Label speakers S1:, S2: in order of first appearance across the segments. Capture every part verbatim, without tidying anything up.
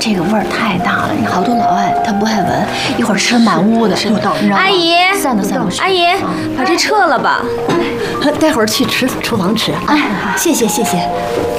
S1: 这个味儿太大了，好多老外他不爱闻，一会儿吃满屋的。
S2: 阿姨，
S1: 散都散不去。
S2: 阿姨，把这撤了吧，
S3: 待会儿去厨厨房吃。哎，谢谢谢谢。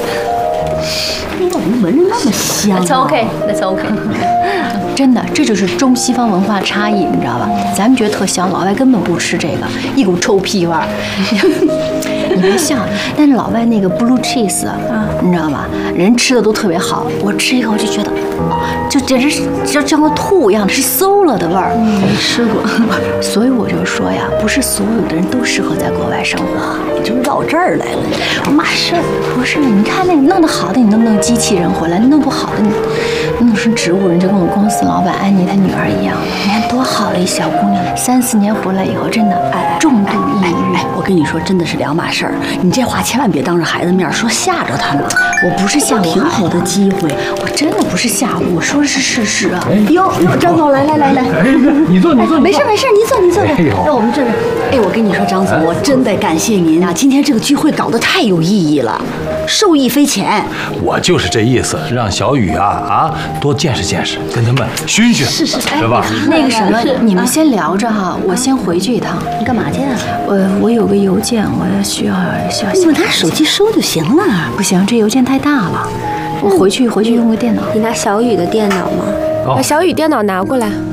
S3: 怎么闻着那么香
S2: ？That's OK, That's OK。
S1: 真的，这就是中西方文化差异，你知道吧？咱们觉得特香，老外根本不吃这个，一股臭屁味儿。你别笑，但是老外那个 blue cheese 啊，你知道吧？人吃的都特别好，我吃一口就觉得，就简直是就像个吐一样，是馊了的味儿。
S3: 没吃过，
S1: 所以我就说呀，不是所有的人都适合在国外生活。
S3: 你这不绕这儿来了？
S1: 嘛事儿不是？你看那弄得好的，你弄弄机器人回来；弄不好的，你弄成植物人，就跟我公司老板安妮她女儿一样。你看多好的一小姑娘，三四年回来以后，真的哎重度抑郁。
S3: 哎，我跟你说，真的是两码事儿。你这话千万别当着孩子面说，吓着他们。
S1: 我不是吓唬孩子，
S3: 挺好的机会，
S1: 我真的不是吓唬，我说的是事实啊。
S3: 哟哟，张总，来来来来，
S4: 你坐你坐，
S3: 没事没事，你坐你坐。那我们这，哎，我跟你说，张总，我真得感谢您啊！今天这个聚会搞得太有意义了，受益匪浅。
S4: 我就是这意思，让小雨啊啊多见识见识，跟他们熏熏，
S3: 是是是，
S4: 对吧？
S1: 那个什么，你们先聊着哈，我先回去一趟。
S3: 你干嘛去啊？
S1: 我我有个邮件，我需要需要。
S3: 你把他手机收就行了。
S1: 不行，这邮件太大了，我回去回去用个电脑。
S2: 你拿小雨的电脑吗？把小雨电脑拿过来。